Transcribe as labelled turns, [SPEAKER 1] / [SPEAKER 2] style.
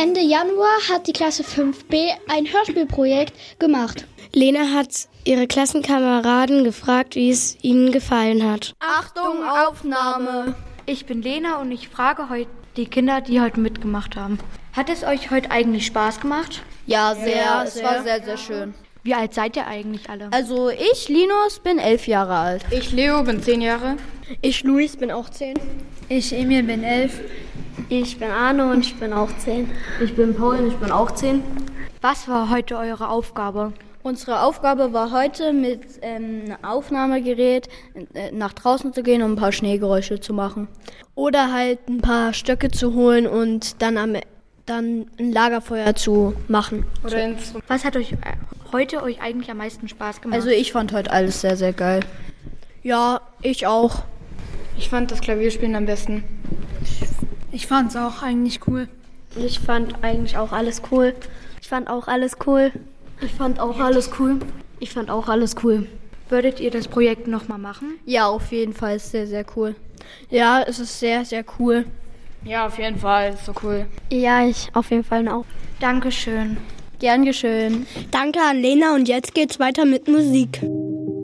[SPEAKER 1] Ende Januar hat die Klasse 5b ein Hörspielprojekt gemacht.
[SPEAKER 2] Lena hat ihre Klassenkameraden gefragt, wie es ihnen gefallen hat.
[SPEAKER 3] Achtung, Aufnahme!
[SPEAKER 4] Ich bin Lena und ich frage heute die Kinder, die heute mitgemacht haben. Hat es euch heute eigentlich Spaß gemacht?
[SPEAKER 3] Ja, sehr. Es war sehr, sehr schön.
[SPEAKER 4] Wie alt seid ihr eigentlich alle?
[SPEAKER 3] Also ich, Linus, bin 11 Jahre alt.
[SPEAKER 5] Ich, Leo, bin 10 Jahre.
[SPEAKER 2] Ich, Luis, bin auch 10.
[SPEAKER 6] Ich, Emil, bin 11.
[SPEAKER 7] Ich bin Arno und ich bin auch 10.
[SPEAKER 8] Ich bin Paul und ich bin auch 10.
[SPEAKER 4] Was war heute eure Aufgabe?
[SPEAKER 3] Unsere Aufgabe war heute mit einem Aufnahmegerät nach draußen zu gehen, um ein paar Schneegeräusche zu machen.
[SPEAKER 2] Oder halt ein paar Stöcke zu holen und dann ein Lagerfeuer zu machen.
[SPEAKER 4] Was hat euch heute eigentlich am meisten Spaß gemacht?
[SPEAKER 3] Also ich fand heute alles sehr, sehr geil.
[SPEAKER 2] Ja, ich auch.
[SPEAKER 5] Ich fand das Klavierspielen am besten.
[SPEAKER 6] Ich fand's auch eigentlich cool.
[SPEAKER 7] Ich fand eigentlich auch alles cool.
[SPEAKER 2] Ich fand auch alles cool.
[SPEAKER 8] Ich fand auch alles cool. Ich fand auch alles cool.
[SPEAKER 4] Würdet ihr das Projekt nochmal machen?
[SPEAKER 3] Ja, auf jeden Fall. Ist sehr, sehr cool.
[SPEAKER 2] Ja, es ist sehr, sehr cool.
[SPEAKER 5] Ja, auf jeden Fall. Ist so cool.
[SPEAKER 7] Ja, ich auf jeden Fall auch.
[SPEAKER 4] Dankeschön.
[SPEAKER 3] Gern geschehen.
[SPEAKER 2] Danke an Lena und jetzt geht's weiter mit Musik.